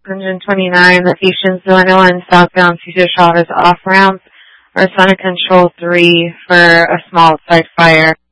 Engine 29, the Eastern 101 southbound Cedar Chavez off ramp, or Center Control 3 for a small site fire.